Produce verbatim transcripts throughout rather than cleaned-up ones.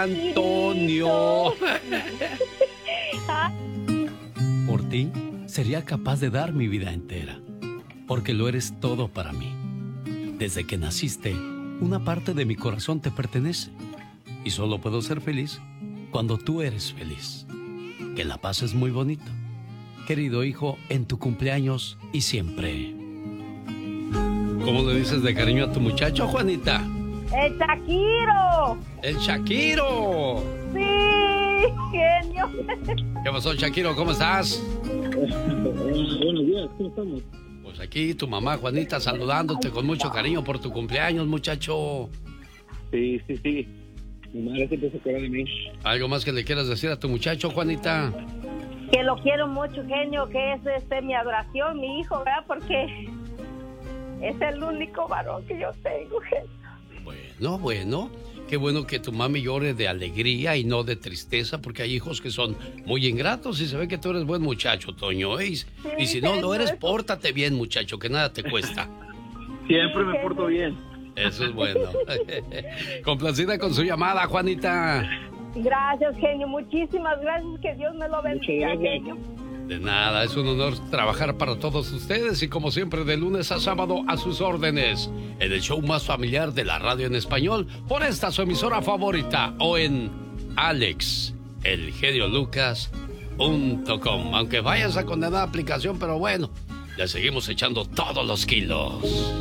Antonio. Por ti, sería capaz de dar mi vida entera, porque lo eres todo para mí. Desde que naciste, una parte de mi corazón te pertenece, y solo puedo ser feliz cuando tú eres feliz. Que la pases muy bonito, querido hijo, en tu cumpleaños y siempre. ¿Cómo le dices de cariño a tu muchacho, Juanita? ¡El Shakiro! ¡El Shakiro! ¡Sí! ¡Genio! ¿Qué pasó, Shakiro? ¿Cómo estás? Buenos días, ¿cómo estamos? Pues aquí tu mamá, Juanita, saludándote con mucho cariño por tu cumpleaños, muchacho. Sí, sí, sí. Mi madre siempre se acuerda de mí. ¿Algo más que le quieras decir a tu muchacho, Juanita? Que lo quiero mucho, genio, que es este, mi adoración, mi hijo, ¿verdad? Porque es el único varón que yo tengo, genio. Bueno, bueno, qué bueno que tu mami llore de alegría y no de tristeza, porque hay hijos que son muy ingratos y se ve que tú eres buen muchacho, Toño, ¿eh? Y, sí, y si no lo eres, pórtate bien, muchacho, que nada te cuesta. Siempre me porto bien. Eso es bueno. Complacida con su llamada, Juanita. Gracias, genio, muchísimas gracias, que Dios me lo bendiga, genio. De nada, es un honor trabajar para todos ustedes y como siempre de lunes a sábado a sus órdenes en el show más familiar de la radio en español por esta su emisora favorita o en alex el genio lucas punto com. Aunque vayas a condenar aplicación, pero bueno, le seguimos echando todos los kilos.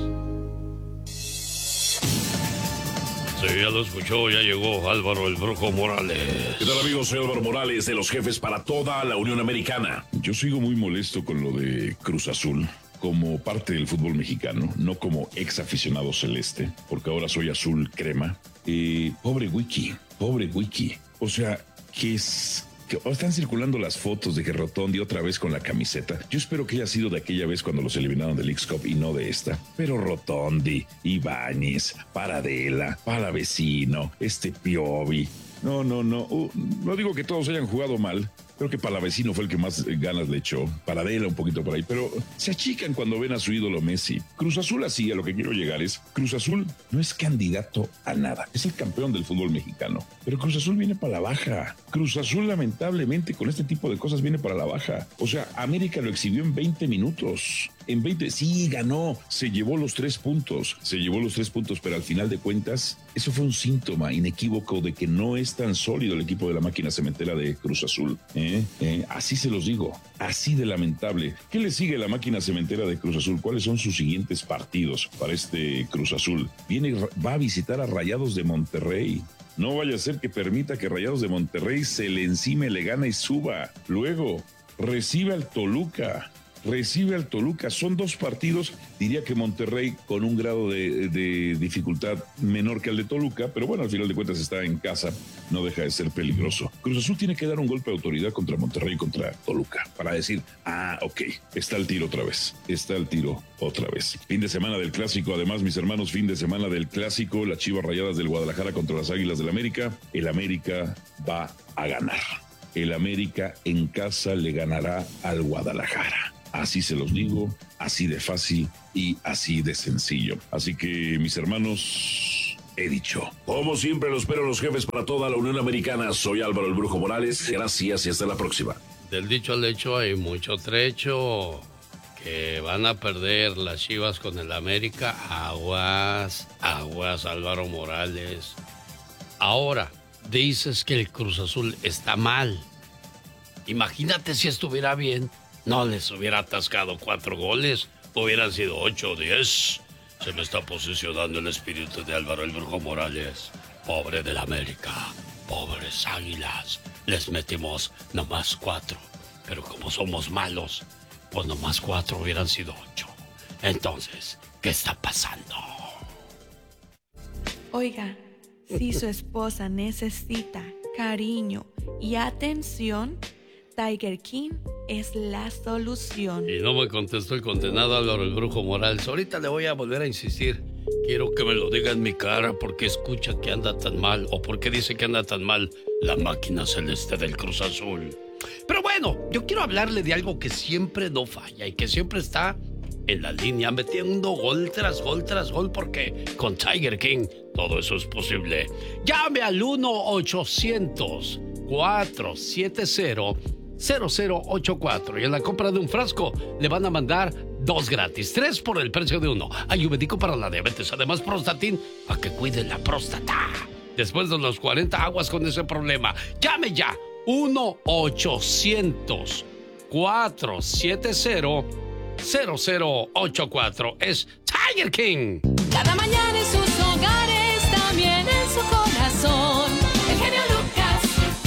Sí, ya lo escuchó, ya llegó Álvaro el Brujo Morales. ¿Qué tal, amigos? Soy Álvaro Morales, de los jefes para toda la Unión Americana. Yo sigo muy molesto con lo de Cruz Azul, como parte del fútbol mexicano, no como ex aficionado celeste, porque ahora soy azul crema. Eh, pobre Wiki, pobre Wiki. O sea, que es... que están circulando las fotos de que Rotondi otra vez con la camiseta. Yo espero que haya sido de aquella vez cuando los eliminaron del X-Cup y no de esta. Pero Rotondi, Ibáñez, Paradela, Palavecino, este Piovi. No, no, no. Uh, no digo que todos hayan jugado mal. Creo que Palavecino fue el que más ganas le echó. Paradela un poquito por ahí. Pero se achican cuando ven a su ídolo Messi. Cruz Azul, así, a lo que quiero llegar es... Cruz Azul no es candidato a nada. Es el campeón del fútbol mexicano. Pero Cruz Azul viene para la baja. Cruz Azul, lamentablemente, con este tipo de cosas viene para la baja. O sea, América lo exhibió en veinte minutos. En veinte, sí, ganó. Se llevó los tres puntos. Se llevó los tres puntos, pero al final de cuentas, eso fue un síntoma inequívoco de que no es tan sólido el equipo de la máquina cementera de Cruz Azul. ¿Eh? ¿Eh? Así se los digo. Así de lamentable. ¿Qué le sigue a la máquina cementera de Cruz Azul? ¿Cuáles son sus siguientes partidos para este Cruz Azul? Viene, va a visitar a Rayados de Monterrey. No vaya a ser que permita que Rayados de Monterrey se le encime, le gane y suba. Luego, recibe al Toluca. Recibe al Toluca. Son dos partidos, diría que Monterrey con un grado de, de dificultad menor que el de Toluca, pero bueno, al final de cuentas está en casa, no deja de ser peligroso. Cruz Azul tiene que dar un golpe de autoridad contra Monterrey y contra Toluca, para decir, ah, ok, está el tiro otra vez, está el tiro otra vez. Fin de semana del Clásico, además, mis hermanos, fin de semana del Clásico, las Chivas Rayadas del Guadalajara contra las Águilas del América. El América va a ganar. El América en casa le ganará al Guadalajara. Así se los digo, así de fácil y así de sencillo. Así que, mis hermanos, he dicho. Como siempre, lo espero los jefes para toda la Unión Americana. Soy Álvaro el Brujo Morales. Gracias y hasta la próxima. Del dicho al hecho hay mucho trecho. Que van a perder las Chivas con el América. Aguas, aguas, Álvaro Morales. Ahora, dices que el Cruz Azul está mal. Imagínate si estuviera bien. No les hubiera atascado cuatro goles, hubieran sido ocho o diez. Se me está posicionando el espíritu de Álvaro el Brujo Morales. Pobre del América, pobres Águilas. Les metimos nomás cuatro, pero como somos malos, pues nomás cuatro hubieran sido ocho. Entonces, ¿qué está pasando? Oiga, si su esposa necesita cariño y atención, Tiger King es la solución. Y no me contestó el condenado Álvaro el Brujo Morales. Ahorita le voy a volver a insistir. Quiero que me lo diga en mi cara porque escucha que anda tan mal o porque dice que anda tan mal la máquina celeste del Cruz Azul. Pero bueno, yo quiero hablarle de algo que siempre no falla y que siempre está en la línea, metiendo gol tras gol tras gol, porque con Tiger King todo eso es posible. Llame al uno ochocientos, cuatro siete cero, cero cero ocho cuatro y en la compra de un frasco le van a mandar dos gratis, tres por el precio de uno. Ayurvédico para la diabetes, además Prostatin para que cuide la próstata. Después de los cuarenta, aguas con ese problema. Llame ya, uno ochocientos, cuatro siete cero, cero cero ocho cuatro. Es Tiger King. Cada mañana en sus hogares, también en su corazón, el genio Lucas.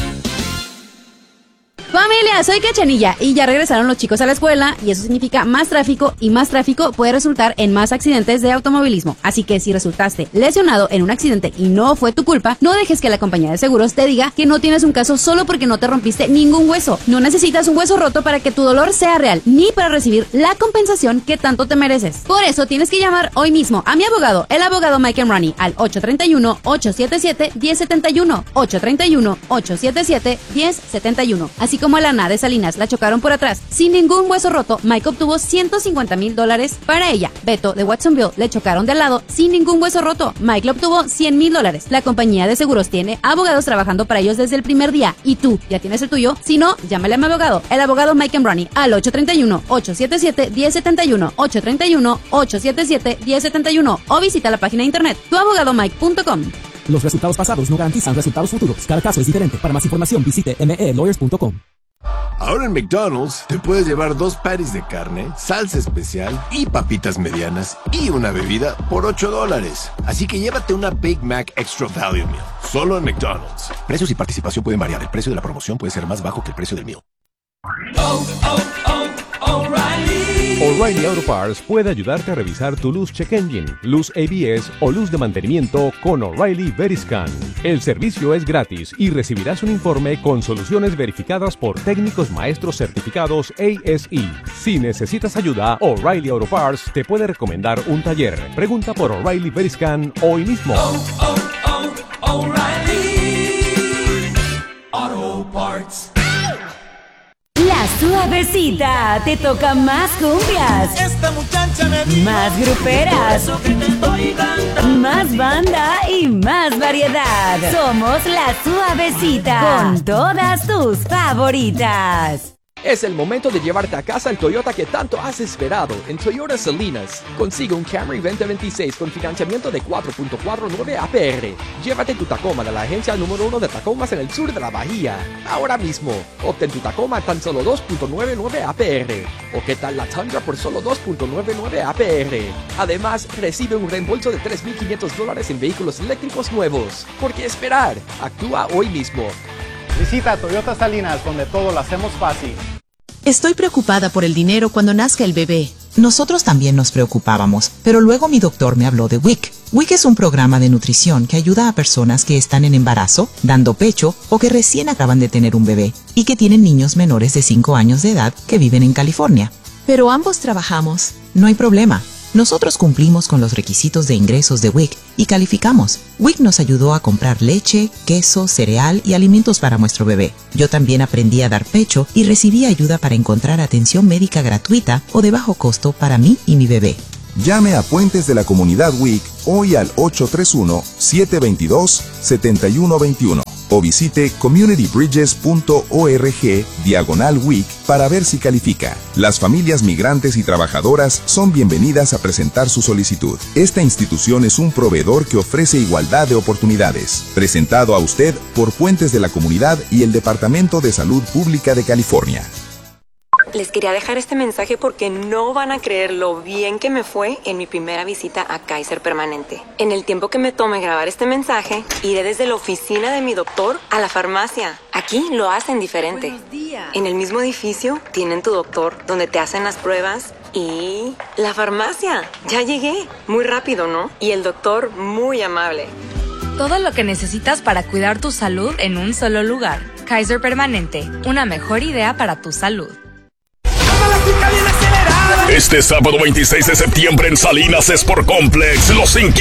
Familia, soy Cachanilla y ya regresaron los chicos a la escuela y eso significa más tráfico y más tráfico puede resultar en más accidentes de automovilismo. Así que si resultaste lesionado en un accidente y no fue tu culpa, no dejes que la compañía de seguros te diga que no tienes un caso solo porque no te rompiste ningún hueso. No necesitas un hueso roto para que tu dolor sea real, ni para recibir la compensación que tanto te mereces. Por eso tienes que llamar hoy mismo a mi abogado, el abogado Mike Emrani, al ocho tres uno, ocho siete siete, uno cero siete uno, ocho tres uno, ocho siete siete, uno cero siete uno. Así como a Lana de Salinas la chocaron por atrás sin ningún hueso roto, Mike obtuvo ciento cincuenta mil dólares para ella. Beto de Watsonville le chocaron de al lado sin ningún hueso roto, Mike le obtuvo cien mil dólares. La compañía de seguros tiene abogados trabajando para ellos desde el primer día y tú ya tienes el tuyo. Si no, llámale a mi abogado, el abogado Mike Emrani, al ocho tres uno, ocho siete siete, uno cero siete uno, ocho tres uno, ocho siete siete, uno cero siete uno o visita la página de internet tu abogado mike punto com. Los resultados pasados no garantizan resultados futuros. Cada caso es diferente. Para más información visite m e lawyers punto com. Ahora en McDonald's te puedes llevar dos patties de carne, salsa especial y papitas medianas y una bebida por ocho dólares. Así que llévate una Big Mac Extra Value Meal, solo en McDonald's. Precios y participación pueden variar. El precio de la promoción puede ser más bajo que el precio del meal. Oh, oh, oh, O'Reilly. O'Reilly Auto Parts puede ayudarte a revisar tu luz check engine, luz A B S o luz de mantenimiento con O'Reilly Veriscan. El servicio es gratis y recibirás un informe con soluciones verificadas por técnicos maestros certificados A S E. Si necesitas ayuda, O'Reilly Auto Parts te puede recomendar un taller. Pregunta por O'Reilly Veriscan hoy mismo. Oh, oh, oh, O'Reilly Auto Parts. La suavecita te toca más cumbias. Esta muchacha me dijo, más gruperas, eso que te estoy dando, más banda y más variedad. Somos La Suavecita con todas tus favoritas. Es el momento de llevarte a casa el Toyota que tanto has esperado en Toyota Salinas. Consigue un Camry veinte veintiséis con financiamiento de cuatro punto cuarenta y nueve A P R. Llévate tu Tacoma de la agencia número uno de Tacomas en el sur de la Bahía. Ahora mismo, obtén tu Tacoma a tan solo dos punto noventa y nueve A P R. ¿O qué tal la Tundra por solo dos punto noventa y nueve A P R? Además, recibe un reembolso de tres mil quinientos dólares en vehículos eléctricos nuevos. ¿Por qué esperar? Actúa hoy mismo. Visita Toyota Salinas, donde todo lo hacemos fácil. Estoy preocupada por el dinero cuando nazca el bebé. Nosotros también nos preocupábamos, pero luego mi doctor me habló de W I C. W I C es un programa de nutrición que ayuda a personas que están en embarazo, dando pecho o que recién acaban de tener un bebé y que tienen niños menores de cinco años de edad que viven en California. Pero ambos trabajamos. No hay problema. Nosotros cumplimos con los requisitos de ingresos de W I C y calificamos. W I C nos ayudó a comprar leche, queso, cereal y alimentos para nuestro bebé. Yo también aprendí a dar pecho y recibí ayuda para encontrar atención médica gratuita o de bajo costo para mí y mi bebé. Llame a Puentes de la Comunidad W I C hoy al ocho tres uno, siete dos dos, siete uno dos uno o visite community bridges punto org diagonal W I C para ver si califica. Las familias migrantes y trabajadoras son bienvenidas a presentar su solicitud. Esta institución es un proveedor que ofrece igualdad de oportunidades. Presentado a usted por Puentes de la Comunidad y el Departamento de Salud Pública de California. Les quería dejar este mensaje porque no van a creer lo bien que me fue en mi primera visita a Kaiser Permanente. En el tiempo que me tome grabar este mensaje, iré desde la oficina de mi doctor a la farmacia. Aquí lo hacen diferente. Buenos días. En el mismo edificio tienen tu doctor donde te hacen las pruebas y la farmacia. Ya llegué. Muy rápido, ¿no? Y el doctor muy amable. Todo lo que necesitas para cuidar tu salud en un solo lugar. Kaiser Permanente, una mejor idea para tu salud. Este sábado veintiséis de septiembre en Salinas Sport Complex, los Inquietos